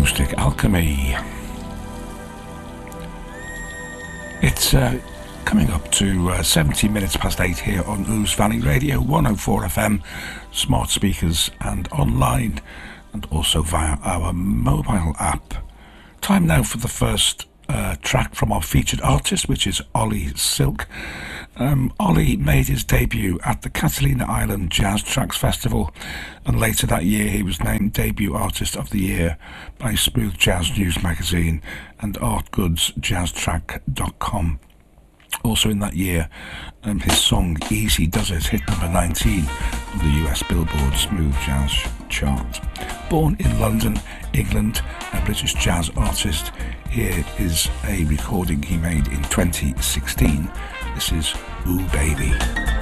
Acoustic Alchemy. It's coming up to 17 minutes past 8 here on Ouse Valley Radio, 104 FM, smart speakers and online, and also via our mobile app. Time now for the first track from our featured artist, which is Ollie Silk. Ollie made his debut at the Catalina Island Jazz Tracks Festival, and later that year he was named Debut Artist of the Year by Smooth Jazz News Magazine and artgoodsjazztrack.com. Also in that year, his song Easy Does It hit number 19 on the US Billboard Smooth Jazz chart. Born in London, England, a British jazz artist, here is a recording he made in 2016. This is Ooh Baby.